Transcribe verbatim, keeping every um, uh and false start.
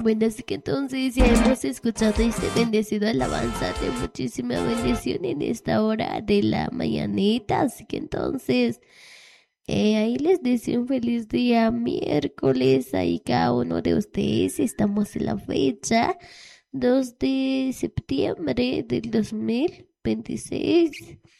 Bueno, así que entonces ya hemos escuchado este bendecido alabanza de muchísima bendición en esta hora de la mañanita. Así que entonces, eh, ahí les deseo un feliz día miércoles. Ahí cada uno de ustedes. Estamos en la fecha dos de septiembre del dos mil veintiséis.